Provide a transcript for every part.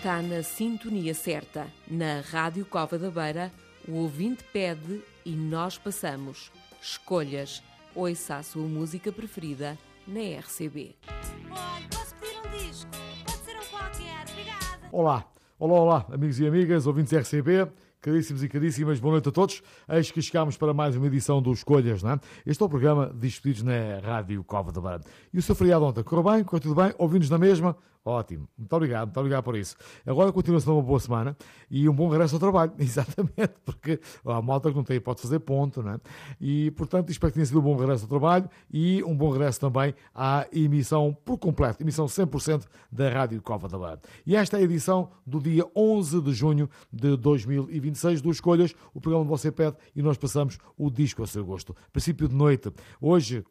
Está na sintonia certa. Na Rádio Cova da Beira, o ouvinte pede e nós passamos. Escolhas. Ouça a sua música preferida na RCB. Olha, posso pedir um disco? Pode ser um qualquer. Obrigada. Olá, amigos e amigas, ouvintes RCB. Caríssimos e caríssimas, boa noite a todos. Eis que chegámos para mais uma edição do Escolhas, não é? Este é o programa de Despedidos na Rádio Cova da Beira. E o seu feriado ontem correu bem? Correu tudo bem? Ouvindo-nos na mesma? Ótimo. Muito obrigado por isso. Agora continua-se uma boa semana e um bom regresso ao trabalho. Exatamente, porque a malta que não tem pode fazer ponto, não é? E, portanto, espero que tenha sido um bom regresso ao trabalho e um bom regresso também à emissão por completo, emissão 100% da Rádio Cova da Beira. E esta é a edição do dia 11 de junho de 2026 do Escolhas, o programa que você pede e nós passamos o disco a seu gosto. Princípio de noite. Hoje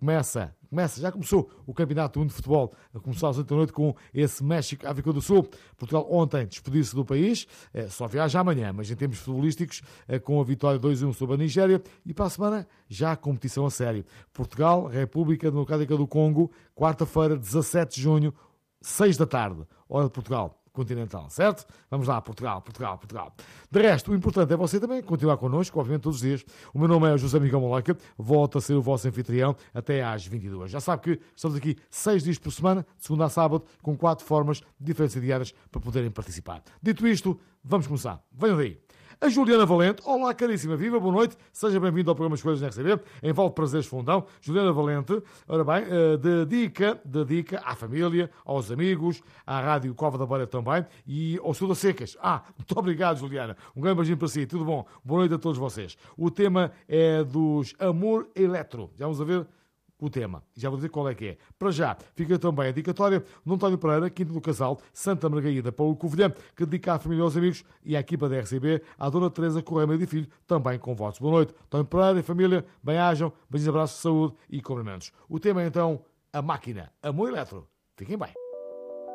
já começou o Campeonato do Mundo de Futebol. Começou às 8 da noite com esse México, África do Sul. Portugal ontem despediu-se do país, só viaja amanhã, mas em termos futebolísticos, com a vitória 2-1 sobre a Nigéria. E para a semana, já a competição a sério. Portugal, República Democrática do Congo, quarta-feira, 17 de junho, 6 da tarde, hora de Portugal continental, certo? Vamos lá, Portugal. De resto, o importante é você também continuar connosco, obviamente todos os dias. O meu nome é José Miguel Moloca, volto a ser o vosso anfitrião até às 22. Já sabe que estamos aqui 6 dias por semana, de segunda a sábado, com 4 formas diferenciadas para poderem participar. Dito isto, vamos começar. Venham daí. A Juliana Valente, olá caríssima, viva, boa noite, seja bem-vindo ao programa Escolhas na RCB, em Val de Prazeres Fundão. Juliana Valente, ora bem, dedica à família, aos amigos, à Rádio Cova da Beira também e ao Sul das Secas. Muito obrigado, Juliana, um grande beijinho para si, tudo bom, boa noite a todos vocês. O tema é dos Amor Eletro, já vamos a ver o tema, já vou dizer qual é que é. Para já, fica também a dedicatória de António Pereira, Quinta do Casal, Santa Margarida, Paulo Covilhã, que dedica à família e aos amigos e à equipa da RCB, à Dona Teresa Correia Meio de Filho, também com votos. Boa noite, António Pereira e família, bem-ajam, beijos, abraços, saúde e cumprimentos. O tema é então A Máquina, Amor Eletro. Fiquem bem.